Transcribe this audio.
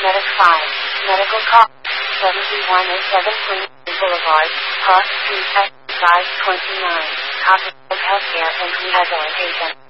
Medic 5. Medical call. 73107 Queen Boulevard, Park Street, 529. Copy of Healthcare and Rehabilitation.